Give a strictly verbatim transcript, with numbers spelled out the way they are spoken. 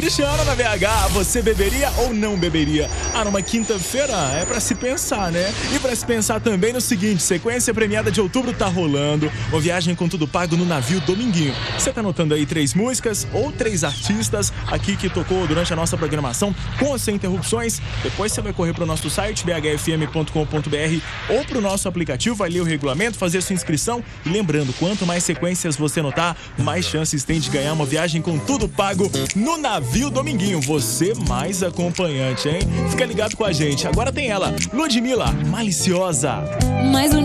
Cristiano na B H, você beberia ou não beberia? Ah, numa quinta-feira é pra se pensar, né? E pra se pensar também no seguinte, sequência premiada de outubro tá rolando, uma viagem com tudo pago no navio Dominguinho. Você tá anotando aí três músicas ou três artistas aqui que tocou durante a nossa programação com ou sem interrupções? Depois você vai correr pro nosso site b h f m ponto com ponto b r ou pro nosso aplicativo, vai ler o regulamento, fazer sua inscrição e lembrando, quanto mais sequências você anotar, mais chances tem de ganhar uma viagem com tudo pago no navio Viu, Dominguinho, você mais acompanhante, hein? Fica ligado com a gente. Agora tem ela, Ludmilla, Maliciosa. Mais um